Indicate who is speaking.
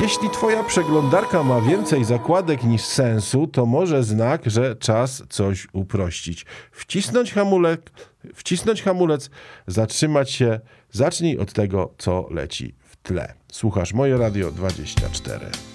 Speaker 1: Jeśli twoja przeglądarka ma więcej zakładek niż sensu, to może znak, że czas coś uprościć. Wcisnąć hamulec, zatrzymać się. Zacznij od tego, co leci w tle. Słuchasz Moje Radio 24.